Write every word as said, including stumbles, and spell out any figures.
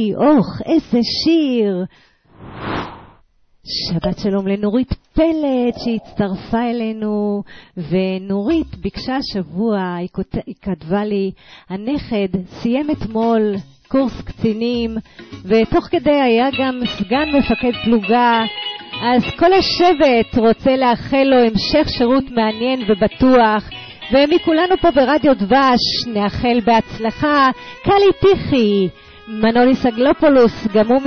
אוח, איזה שיר. שבת שלום לנורית פלט שהצטרפה אלינו, ונורית ביקשה שבוע, היא, כות... היא כתבה לי, הנכד סיים אתמול קורס קצינים, ותוך כדי היה גם סגן מפקד פלוגה, אז כל השבט רוצה לאחל לו המשך שירות מעניין ובטוח, ומכולנו פה ברדיו דבש נאחל בהצלחה. קלי טיחי, מנולי סגלופולוס, גם הוא